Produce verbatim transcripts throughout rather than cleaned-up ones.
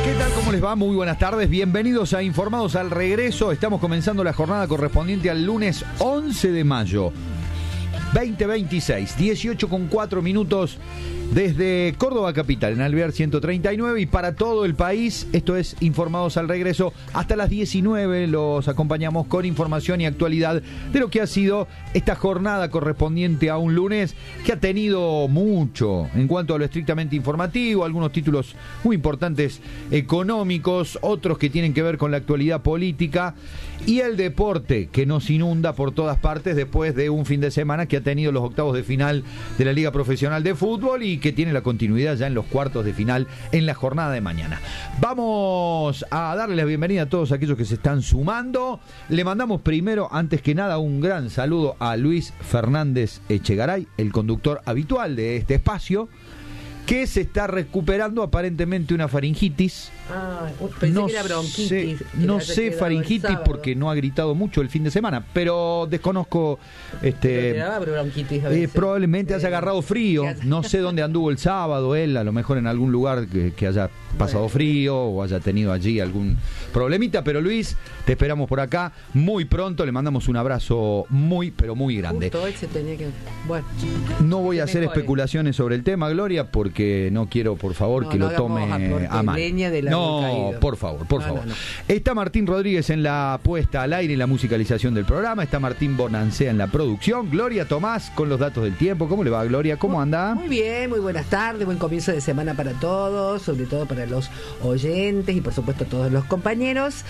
¿Qué tal? ¿Cómo les va? Muy buenas tardes. Bienvenidos a Informados al Regreso. Estamos comenzando la jornada correspondiente al lunes once de mayo veinte veintiséis, dieciocho con cuatro minutos desde Córdoba capital, en Alvear ciento treinta y nueve, y para todo el país. Esto es Informados al Regreso. Hasta las diecinueve los acompañamos con información y actualidad de lo que ha sido esta jornada correspondiente a un lunes que ha tenido mucho en cuanto a lo estrictamente informativo, algunos títulos muy importantes económicos, otros que tienen que ver con la actualidad política y el deporte que nos inunda por todas partes después de un fin de semana que ha tenido los octavos de final de la Liga Profesional de Fútbol y que tiene la continuidad ya en los cuartos de final en la jornada de mañana. Vamos a darle la bienvenida a todos aquellos que se están sumando. Le mandamos primero, antes que nada, un gran saludo a Luis Fernández Echegaray, el conductor habitual de este espacio, que se está recuperando aparentemente una faringitis. Ah, pensé no que era bronquitis. Sé, no sé faringitis porque no ha gritado mucho el fin de semana, pero desconozco. Este, pero bronquitis a eh, probablemente eh, haya agarrado frío. No sé dónde anduvo el sábado él, a lo mejor en algún lugar que, que haya pasado bueno. frío o haya tenido allí algún problemita. Pero Luis, te esperamos por acá muy pronto. Le mandamos un abrazo muy, pero muy grande. Justo hoy se tenía que... Bueno, no voy a hacer mejore. especulaciones sobre el tema, Gloria, porque no quiero, por favor, no, que no lo tome a, a mal. No, por favor, por no, favor. No, no. Está Martín Rodríguez en la puesta al aire y la musicalización del programa. Está Martín Bonancea en la producción. Gloria Tomás con los datos del tiempo. ¿Cómo le va, Gloria? ¿Cómo anda? Muy bien, muy buenas tardes. Buen comienzo de semana para todos, sobre todo para los oyentes y por supuesto todos los compañeros.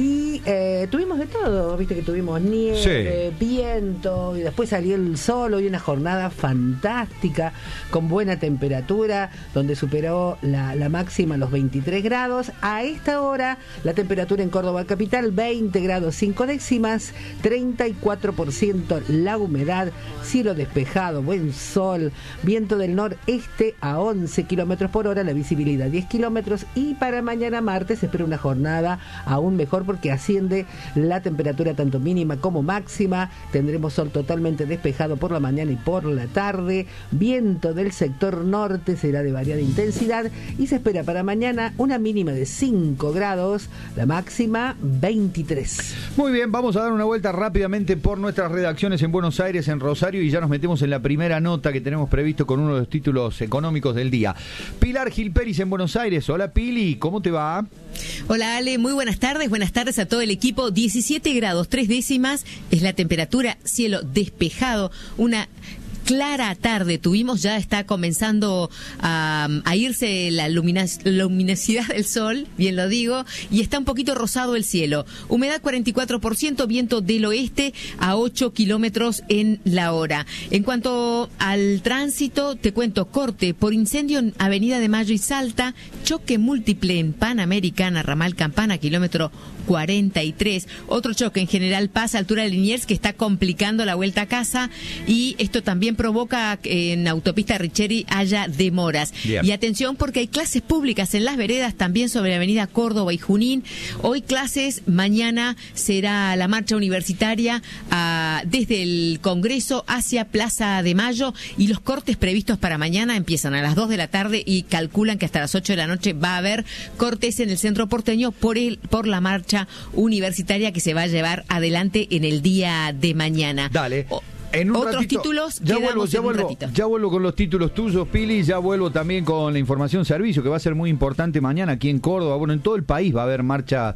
Y eh, tuvimos de todo. Viste que tuvimos nieve, sí. viento, y después salió el sol. Hoy una jornada fantástica con buena temperatura, donde superó la, la máxima los veintitrés grados. A esta hora la temperatura en Córdoba capital veinte grados cinco décimas, treinta y cuatro por ciento la humedad, cielo despejado, buen sol, viento del noreste a once kilómetros por hora, la visibilidad diez kilómetros, y para mañana martes se espera una jornada aún mejor porque asciende la temperatura tanto mínima como máxima. Tendremos sol totalmente despejado por la mañana y por la tarde, viento del sector norte será de variada intensidad y se espera para mañana una mínima de cinco grados, la máxima veintitrés. Muy bien, vamos a dar una vuelta rápidamente por nuestras redacciones en Buenos Aires, en Rosario, y ya nos metemos en la primera nota que tenemos previsto con uno de los títulos económicos del día. Pilar Gilperis en Buenos Aires. Hola, Pili, ¿cómo te va? Hola, Ale, muy buenas tardes, buenas tardes a todo el equipo. diecisiete grados tres décimas es la temperatura, cielo despejado, una clara tarde tuvimos, ya está comenzando a, a irse la luminas, luminosidad del sol, bien lo digo, y está un poquito rosado el cielo. Humedad cuarenta y cuatro por ciento, viento del oeste a ocho kilómetros en la hora. En cuanto al tránsito, te cuento, corte por incendio en Avenida de Mayo y Salta, choque múltiple en Panamericana, ramal Campana, kilómetro cuarenta y tres. Otro choque en General Paz, altura de Liniers, que está complicando la vuelta a casa, y esto también provoca que en autopista Richeri haya demoras. Bien. Y atención porque hay clases públicas en las veredas también sobre Avenida Córdoba y Junín. Hoy clases, mañana será la marcha universitaria uh, desde el Congreso hacia Plaza de Mayo, y los cortes previstos para mañana empiezan a las dos de la tarde y calculan que hasta las ocho de la noche va a haber cortes en el centro porteño por el por la marcha universitaria que se va a llevar adelante en el día de mañana. Dale. O, En un Otros ratito, títulos, ya vuelvo, ya vuelvo, ya vuelvo con los títulos tuyos, Pili, ya vuelvo también con la información servicio, que va a ser muy importante mañana aquí en Córdoba. Bueno, en todo el país va a haber marcha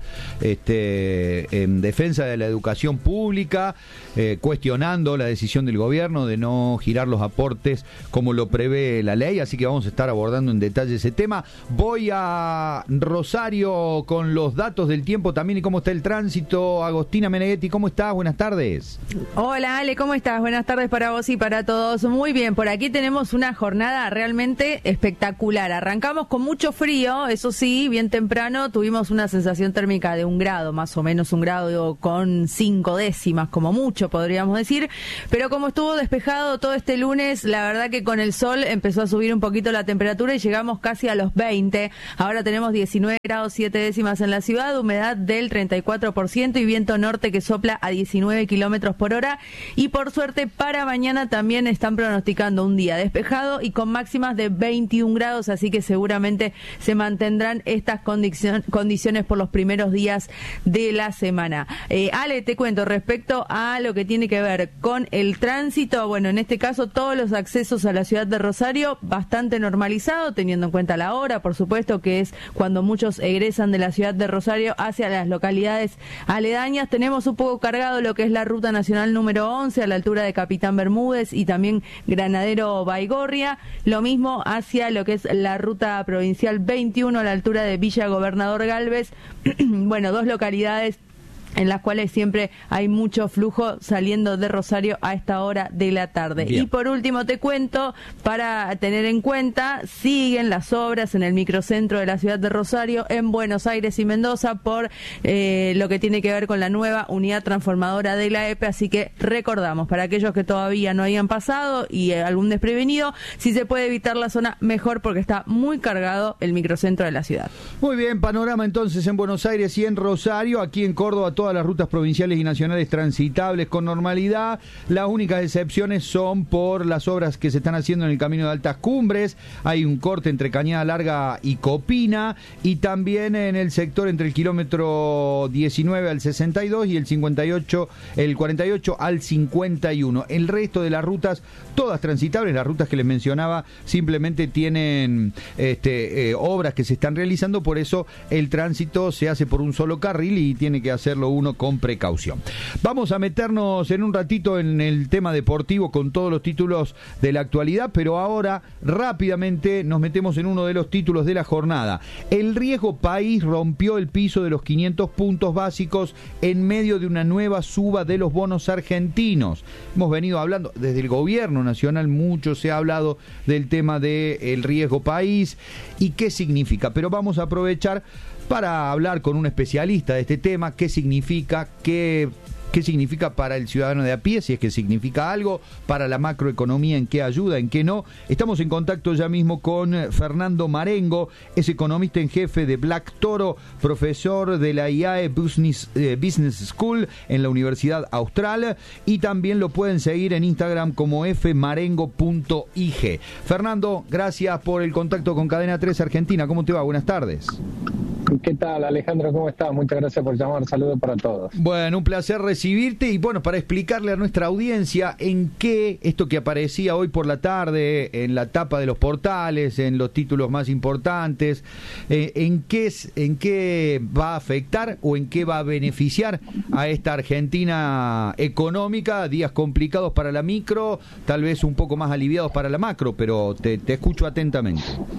este, en defensa de la educación pública, eh, cuestionando la decisión del gobierno de no girar los aportes como lo prevé la ley, así que vamos a estar abordando en detalle ese tema. Voy a Rosario con los datos del tiempo también y cómo está el tránsito. Agostina Meneghetti, ¿cómo estás? Buenas tardes. Hola, Ale, ¿cómo estás? Buenas tardes para vos y para todos. Muy bien, por aquí tenemos una jornada realmente espectacular. Arrancamos con mucho frío, eso sí, bien temprano tuvimos una sensación térmica de un grado, más o menos un grado con cinco décimas, como mucho podríamos decir. Pero como estuvo despejado todo este lunes, la verdad que con el sol empezó a subir un poquito la temperatura y llegamos casi a los veinte. Ahora tenemos diecinueve grados siete décimas en la ciudad, humedad del treinta y cuatro por ciento y viento norte que sopla a diecinueve kilómetros por hora. Y por suerte parte, para mañana también están pronosticando un día despejado y con máximas de veintiún grados, así que seguramente se mantendrán estas condicion- condiciones por los primeros días de la semana. Eh, Ale, te cuento respecto a lo que tiene que ver con el tránsito. Bueno, en este caso todos los accesos a la ciudad de Rosario bastante normalizado, teniendo en cuenta la hora, por supuesto, que es cuando muchos egresan de la ciudad de Rosario hacia las localidades aledañas. Tenemos un poco cargado lo que es la ruta nacional número once a la altura de Capitán Bermúdez y también Granadero Baigorria. Lo mismo hacia lo que es la ruta provincial veintiuno a la altura de Villa Gobernador Galvez. Bueno, dos localidades en las cuales siempre hay mucho flujo saliendo de Rosario a esta hora de la tarde. Bien. Y por último te cuento, para tener en cuenta, siguen las obras en el microcentro de la ciudad de Rosario, en Buenos Aires y Mendoza, por eh, lo que tiene que ver con la nueva unidad transformadora de la E P E, así que recordamos, para aquellos que todavía no habían pasado y eh, algún desprevenido, si se puede evitar la zona, mejor, porque está muy cargado el microcentro de la ciudad. Muy bien, panorama entonces en Buenos Aires y en Rosario. Aquí en Córdoba todo todas las rutas provinciales y nacionales transitables con normalidad. Las únicas excepciones son por las obras que se están haciendo en el camino de Altas Cumbres. Hay un corte entre Cañada Larga y Copina, y también en el sector entre el kilómetro diecinueve al sesenta y dos y el cincuenta y ocho, el cuarenta y ocho al cincuenta y uno. El resto de las rutas, todas transitables. Las rutas que les mencionaba simplemente tienen este, eh, obras que se están realizando, por eso el tránsito se hace por un solo carril y tiene que hacerlo uno con precaución. Vamos a meternos en un ratito en el tema deportivo con todos los títulos de la actualidad, pero ahora rápidamente nos metemos en uno de los títulos de la jornada. El Riesgo País rompió el piso de los quinientos puntos básicos en medio de una nueva suba de los bonos argentinos. Hemos venido hablando desde el gobierno nacional, mucho se ha hablado del tema del Riesgo País y qué significa, pero vamos a aprovechar para hablar con un especialista de este tema, qué significa, qué, qué significa para el ciudadano de a pie, si es que significa algo, para la macroeconomía, en qué ayuda, en qué no. Estamos en contacto ya mismo con Fernando Marengo, es economista en jefe de Black Toro, profesor de la I A E Business, eh, Business School en la Universidad Austral, y también lo pueden seguir en Instagram como f marengo punto i g. Fernando, gracias por el contacto con Cadena tres Argentina. ¿Cómo te va? Buenas tardes. ¿Qué tal, Alejandro? ¿Cómo estás? Muchas gracias por llamar. Saludos para todos. Bueno, un placer recibirte y bueno, para explicarle a nuestra audiencia en qué esto que aparecía hoy por la tarde en la tapa de los portales, en los títulos más importantes, eh, en qué es, en qué va a afectar o en qué va a beneficiar a esta Argentina económica. Días complicados para la micro, tal vez un poco más aliviados para la macro, pero te, te escucho atentamente.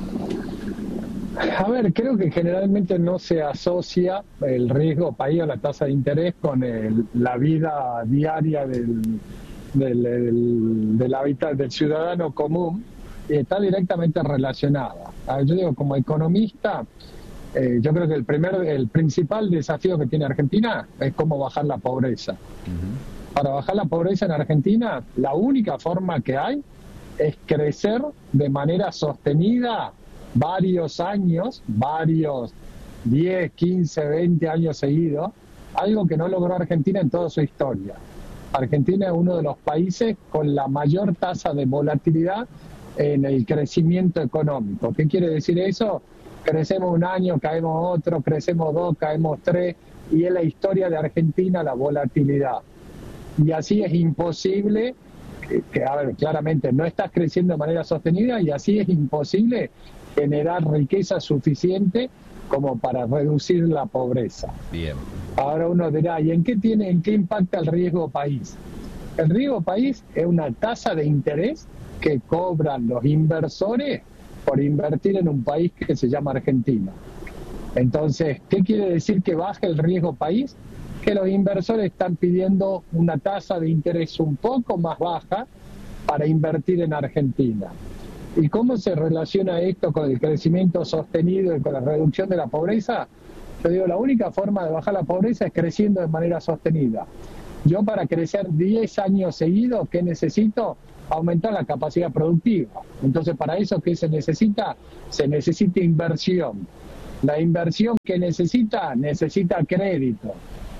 A ver, creo que generalmente no se asocia el riesgo país o la tasa de interés con el, la vida diaria del, del, del, del, habitat, del ciudadano común, y está directamente relacionada. Yo digo, como economista, eh, yo creo que el, primer, el principal desafío que tiene Argentina es cómo bajar la pobreza. Uh-huh. Para bajar la pobreza en Argentina, la única forma que hay es crecer de manera sostenida varios años, varios diez, quince, veinte años seguidos, algo que no logró Argentina en toda su historia. Argentina es uno de los países con la mayor tasa de volatilidad en el crecimiento económico. ¿Qué quiere decir eso? Crecemos un año, caemos otro, crecemos dos, caemos tres, y es la historia de Argentina la volatilidad. Y así es imposible, que, que a ver, claramente no estás creciendo de manera sostenida, y así es imposible generar riqueza suficiente como para reducir la pobreza. Bien. Ahora uno dirá, ¿y en qué tiene, en qué impacta el riesgo país? El riesgo país es una tasa de interés que cobran los inversores por invertir en un país que se llama Argentina. Entonces, ¿qué quiere decir que baje el riesgo país? Que los inversores están pidiendo una tasa de interés un poco más baja para invertir en Argentina. ¿Y cómo se relaciona esto con el crecimiento sostenido y con la reducción de la pobreza? Yo digo, la única forma de bajar la pobreza es creciendo de manera sostenida. Yo para crecer diez años seguidos, ¿qué necesito? Aumentar la capacidad productiva. Entonces, para eso, ¿qué se necesita? Se necesita inversión. La inversión que necesita, necesita crédito.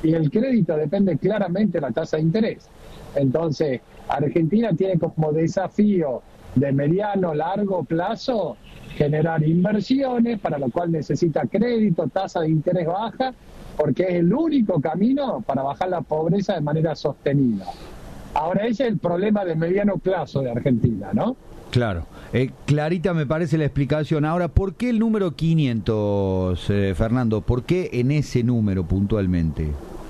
y el crédito depende claramente de la tasa de interés. Entonces, Argentina tiene como desafío de mediano, largo plazo generar inversiones, para lo cual necesita crédito, tasa de interés baja, porque es el único camino para bajar la pobreza de manera sostenida. Ahora, ese es el problema de mediano plazo de Argentina, ¿no? Claro. Eh, clarita me parece la explicación. Ahora, ¿por qué el número quinientos, eh, Fernando? ¿Por qué en ese número puntualmente?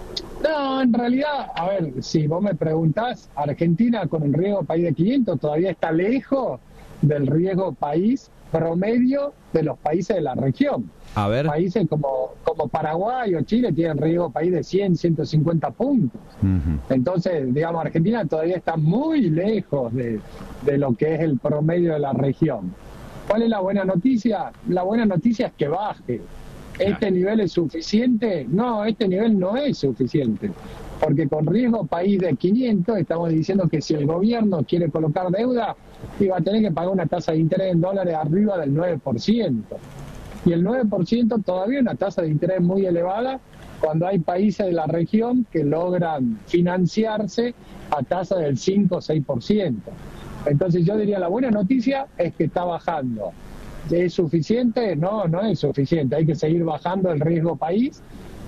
No, en realidad, a ver, si vos me preguntás, Argentina con el riesgo país de quinientos todavía está lejos del riesgo país promedio de los países de la región. A ver. Países como, como Paraguay o Chile tienen riesgo país de cien, ciento cincuenta puntos. Uh-huh. Entonces, digamos, Argentina todavía está muy lejos de, de lo que es el promedio de la región. ¿Cuál es la buena noticia? La buena noticia es que baje. ¿Este nivel es suficiente? No, este nivel no es suficiente. Porque con riesgo país de quinientos estamos diciendo que si el gobierno quiere colocar deuda, va a tener que pagar una tasa de interés en dólares arriba del nueve por ciento. Y el nueve por ciento todavía es una tasa de interés muy elevada cuando hay países de la región que logran financiarse a tasa del cinco o seis por ciento. Entonces yo diría, la buena noticia es que está bajando. ¿Es suficiente? No, no es suficiente. Hay que seguir bajando el riesgo país.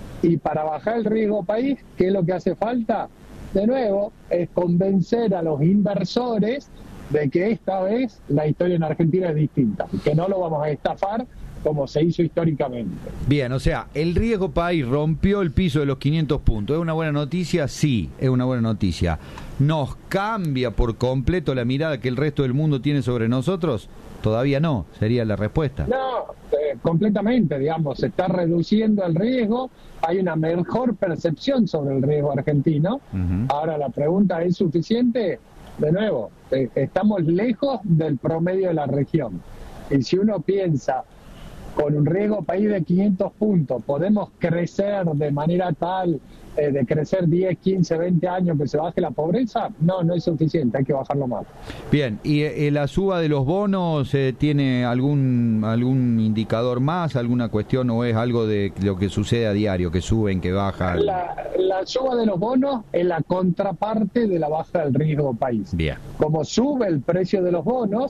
Y para bajar el riesgo país, ¿qué es lo que hace falta? De nuevo, es convencer a los inversores de que esta vez la historia en Argentina es distinta, que no lo vamos a estafar como se hizo históricamente. Bien, o sea, el riesgo país rompió el piso de los quinientos puntos. ¿Es una buena noticia? Sí, es una buena noticia. ¿Nos cambia por completo la mirada que el resto del mundo tiene sobre nosotros? Todavía no, sería la respuesta. No, eh, completamente, digamos, se está reduciendo el riesgo, hay una mejor percepción sobre el riesgo argentino. Uh-huh. Ahora, la pregunta, ¿es suficiente? De nuevo, eh, estamos lejos del promedio de la región. Y si uno piensa, con un riesgo país de quinientos puntos, podemos crecer de manera tal, eh, de crecer diez, quince, veinte años, que se baje la pobreza, no, no es suficiente, hay que bajarlo más. Bien, ¿y eh, la suba de los bonos eh, tiene algún algún indicador más, alguna cuestión, o es algo de lo que sucede a diario, que suben, que bajan? La, la suba de los bonos es la contraparte de la baja del riesgo país. Bien. Como sube el precio de los bonos,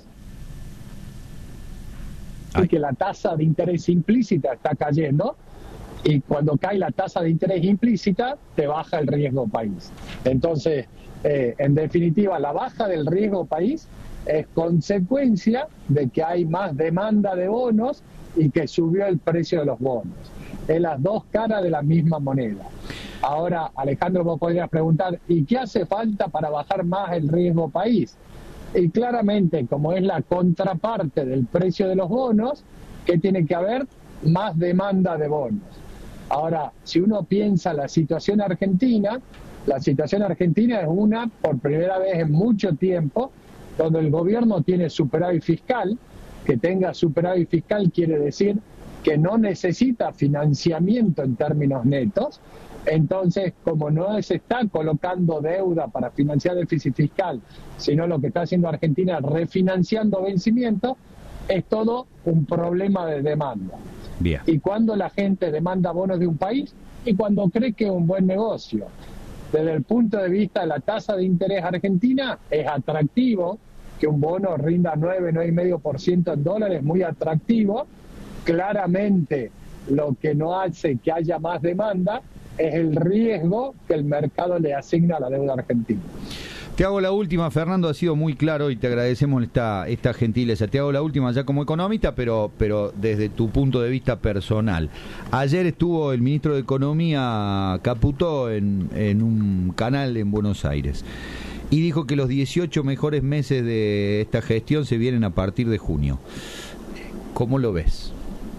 y que la tasa de interés implícita está cayendo, y cuando cae la tasa de interés implícita, te baja el riesgo país. Entonces, eh, en definitiva, la baja del riesgo país es consecuencia de que hay más demanda de bonos y que subió el precio de los bonos. Es las dos caras de la misma moneda. Ahora, Alejandro, vos podrías preguntar, ¿y qué hace falta para bajar más el riesgo país? Y claramente, como es la contraparte del precio de los bonos, ¿qué tiene que haber? Más demanda de bonos. Ahora, si uno piensa la situación argentina, la situación argentina es una, por primera vez en mucho tiempo, donde el gobierno tiene superávit fiscal. Que tenga superávit fiscal quiere decir que no necesita financiamiento en términos netos. Entonces, como no se está colocando deuda para financiar déficit fiscal, sino lo que está haciendo Argentina refinanciando vencimientos, es todo un problema de demanda. Bien. Y cuando la gente demanda bonos de un país, y cuando cree que es un buen negocio. Desde el punto de vista de la tasa de interés argentina, es atractivo que un bono rinda nueve, nueve coma cinco por ciento en dólares, muy atractivo. Claramente, lo que no hace que haya más demanda es el riesgo que el mercado le asigna a la deuda argentina. Te hago la última, Fernando, ha sido muy claro y te agradecemos esta esta gentileza. Te hago la última ya como economista, pero pero desde tu punto de vista personal. Ayer estuvo el ministro de Economía, Caputó, en, en un canal en Buenos Aires y dijo que los dieciocho mejores meses de esta gestión se vienen a partir de junio. ¿Cómo lo ves?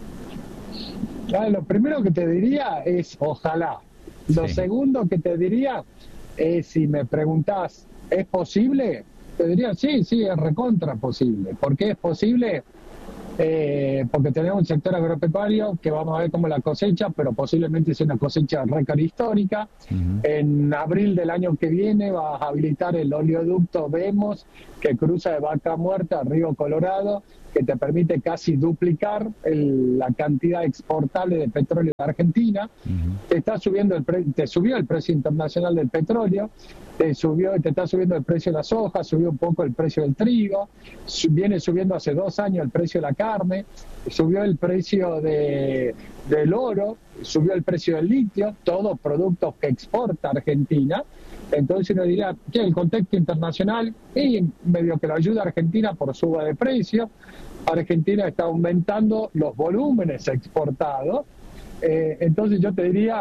Claro, lo primero que te diría es ojalá. Lo sí. segundo que te diría es, si me preguntás, ¿es posible? Te diría, sí, sí, es recontra posible. ¿Por qué es posible? Eh, porque tenemos un sector agropecuario que vamos a ver cómo la cosecha, pero posiblemente sea una cosecha récord histórica. Uh-huh. En abril del año que viene vas a habilitar el oleoducto Vemos, que cruza de Vaca Muerta a Río Colorado, que te permite casi duplicar el, la cantidad exportable de petróleo de Argentina. Uh-huh. Te está subiendo el pre, te subió el precio internacional del petróleo, te subió, te está subiendo el precio de la soja, subió un poco el precio del trigo, su, viene subiendo hace dos años el precio de la carne, subió el precio de, del oro, subió el precio del litio, todos productos que exporta Argentina. Entonces uno diría que el contexto internacional y medio que lo ayuda a Argentina por suba de precios. Argentina está aumentando los volúmenes exportados, eh, entonces yo te diría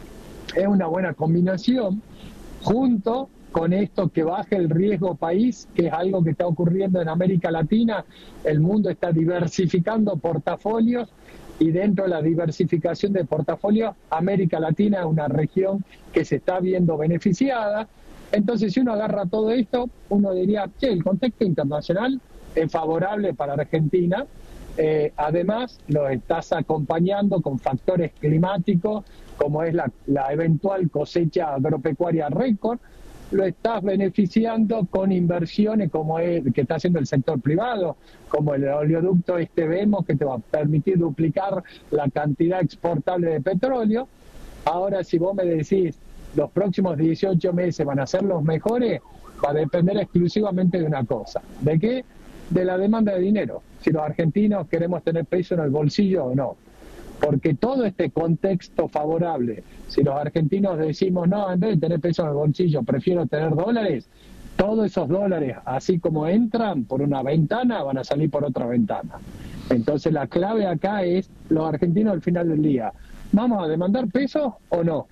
es una buena combinación junto con esto que baje el riesgo país, que es algo que está ocurriendo en América Latina. El mundo está diversificando portafolios y dentro de la diversificación de portafolios, América Latina es una región que se está viendo beneficiada. Entonces, si uno agarra todo esto, uno diría que el contexto internacional es favorable para Argentina. Eh, además, lo estás acompañando con factores climáticos, como es la, la eventual cosecha agropecuaria récord. Lo estás beneficiando con inversiones como es que está haciendo el sector privado, como el oleoducto este Vemos, que te va a permitir duplicar la cantidad exportable de petróleo. Ahora, si vos me decís, los próximos dieciocho meses van a ser los mejores, va a depender exclusivamente de una cosa. ¿De qué? De la demanda de dinero. Si los argentinos queremos tener peso en el bolsillo o no. Porque todo este contexto favorable, si los argentinos decimos, no, en vez de tener peso en el bolsillo, prefiero tener dólares, todos esos dólares, así como entran por una ventana, van a salir por otra ventana. Entonces la clave acá es, los argentinos al final del día, ¿vamos a demandar pesos o no?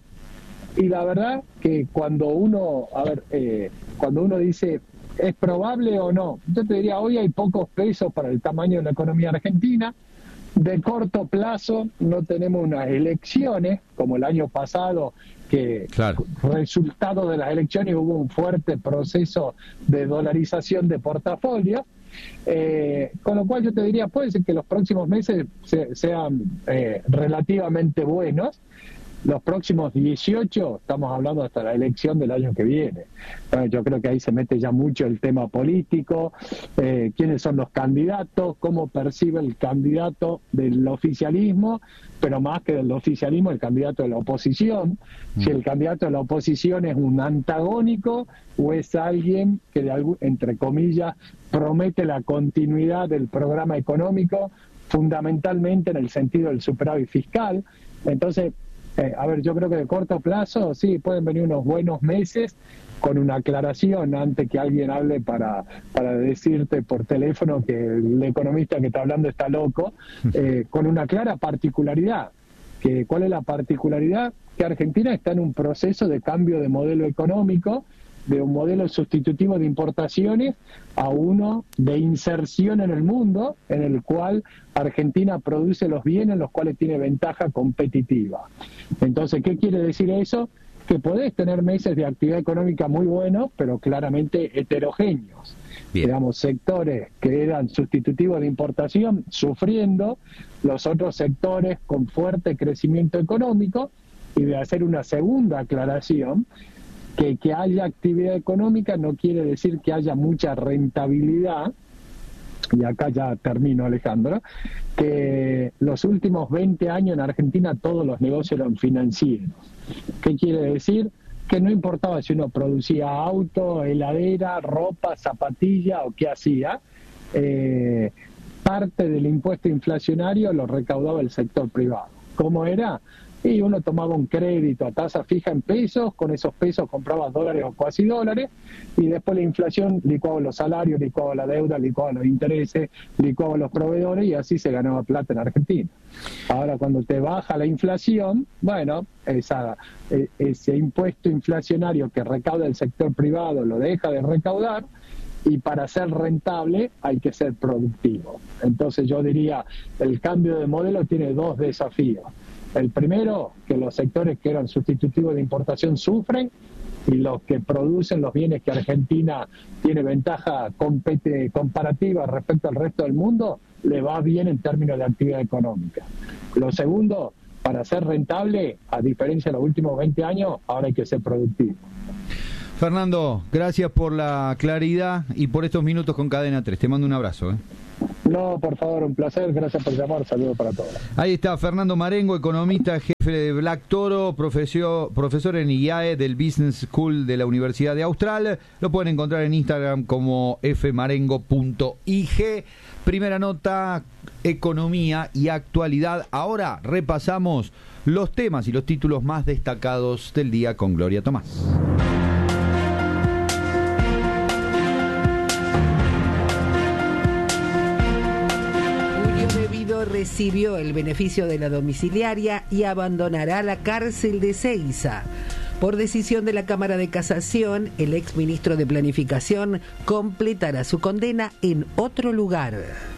Y la verdad que cuando uno, a ver, eh, cuando uno dice, ¿es probable o no? Yo te diría, hoy hay pocos pesos para el tamaño de la economía argentina. De corto plazo no tenemos unas elecciones como el año pasado, que claro, resultado de las elecciones hubo un fuerte proceso de dolarización de portafolio, eh, con lo cual yo te diría, puede ser que los próximos meses se, sean eh, relativamente buenos. Los próximos dieciocho, estamos hablando hasta la elección del año que viene. Bueno, yo creo que ahí se mete ya mucho el tema político, eh, quiénes son los candidatos, cómo percibe el candidato del oficialismo, pero más que del oficialismo, el candidato de la oposición. Mm. Si el candidato de la oposición es un antagónico o es alguien que, de algún, entre comillas, promete la continuidad del programa económico, fundamentalmente en el sentido del superávit fiscal. Entonces, Eh, a ver, yo creo que de corto plazo sí pueden venir unos buenos meses con una aclaración antes que alguien hable para, para decirte por teléfono que el economista que está hablando está loco, eh, con una clara particularidad. Que, ¿cuál es la particularidad? Que Argentina está en un proceso de cambio de modelo económico, de un modelo sustitutivo de importaciones a uno de inserción en el mundo, en el cual Argentina produce los bienes en los cuales tiene ventaja competitiva. Entonces, ¿qué quiere decir eso? Que podés tener meses de actividad económica muy buenos, pero claramente heterogéneos. Bien. Digamos, sectores que eran sustitutivos de importación sufriendo, los otros sectores con fuerte crecimiento económico. Y de hacer una segunda aclaración, que que haya actividad económica no quiere decir que haya mucha rentabilidad. Y acá ya termino, Alejandro, que los últimos veinte años en Argentina todos los negocios eran financieros. ¿Qué quiere decir? Que no importaba si uno producía auto, heladera, ropa, zapatilla o qué hacía, eh, parte del impuesto inflacionario lo recaudaba el sector privado. ¿Cómo era? Y uno tomaba un crédito a tasa fija en pesos, con esos pesos compraba dólares o cuasi dólares, y después la inflación licuaba los salarios, licuaba la deuda, licuaba los intereses, licuaba los proveedores, y así se ganaba plata en Argentina. Ahora, cuando te baja la inflación, bueno, esa, ese impuesto inflacionario que recauda el sector privado lo deja de recaudar, y para ser rentable hay que ser productivo. Entonces yo diría, el cambio de modelo tiene dos desafíos. El primero, que los sectores que eran sustitutivos de importación sufren, y los que producen los bienes que Argentina tiene ventaja compete, comparativa respecto al resto del mundo, le va bien en términos de actividad económica. Lo segundo, para ser rentable, a diferencia de los últimos veinte años, ahora hay que ser productivo. Fernando, gracias por la claridad y por estos minutos con Cadena tres. Te mando un abrazo. ¿eh? No, por favor, un placer, gracias por llamar, saludos para todos. Ahí está Fernando Marengo, economista, jefe de Black Toro, profesor, profesor en I A E del Business School de la Universidad de Austral. Lo pueden encontrar en Instagram como f marengo punto i g. Primera nota, economía y actualidad. Ahora repasamos los temas y los títulos más destacados del día con Gloria Tomás. Recibió el beneficio de la domiciliaria y abandonará la cárcel de Seiza. Por decisión de la Cámara de Casación, el exministro de Planificación completará su condena en otro lugar.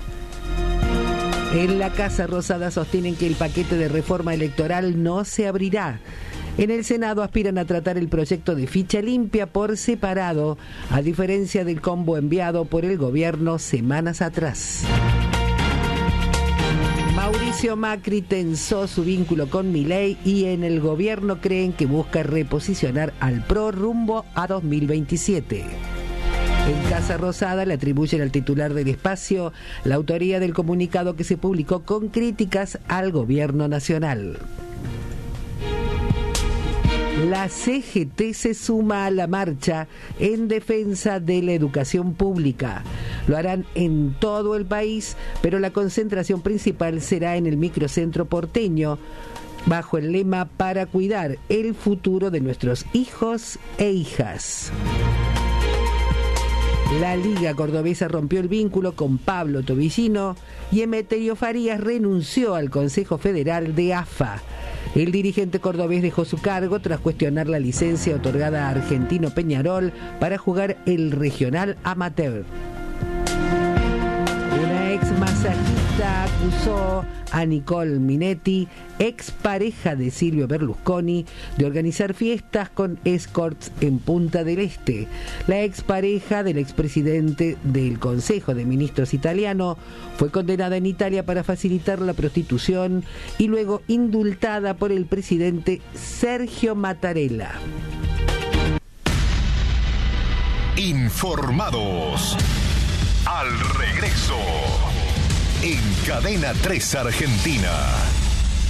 En la Casa Rosada sostienen que el paquete de reforma electoral no se abrirá. En el Senado aspiran a tratar el proyecto de ficha limpia por separado, a diferencia del combo enviado por el gobierno semanas atrás. Mauricio Macri tensó su vínculo con Milei y en el gobierno creen que busca reposicionar al P R O rumbo a dos mil veintisiete. En Casa Rosada le atribuyen al titular del espacio la autoría del comunicado que se publicó con críticas al gobierno nacional. La C G T se suma a la marcha en defensa de la educación pública. Lo harán en todo el país, pero la concentración principal será en el microcentro porteño, bajo el lema para cuidar el futuro de nuestros hijos e hijas. La Liga Cordobesa rompió el vínculo con Pablo Tobillino y Emeterio Farías renunció al Consejo Federal de A F A. El dirigente cordobés dejó su cargo tras cuestionar la licencia otorgada a Argentino Peñarol para jugar el regional amateur. Una ex masajista acusó a Nicole Minetti, ex pareja de Silvio Berlusconi, de organizar fiestas con escorts en Punta del Este. La ex pareja del expresidente del Consejo de Ministros italiano fue condenada en Italia para facilitar la prostitución y luego indultada por el presidente Sergio Mattarella. Informados. Al regreso, en Cadena tres Argentina.